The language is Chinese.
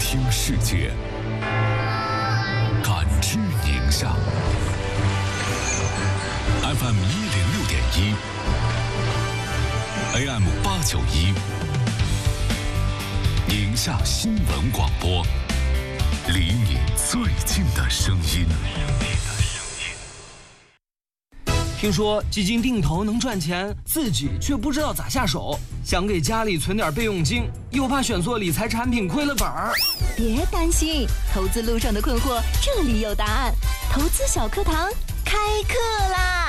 听世界，感知宁夏。FM106.1 AM 891，宁夏新闻广播，离你最近的声音。 听说基金定投能赚钱，自己却不知道咋下手，想给家里存点备用金，又怕选错理财产品亏了本儿。 别担心，投资路上的困惑这里有答案。投资小课堂开课啦！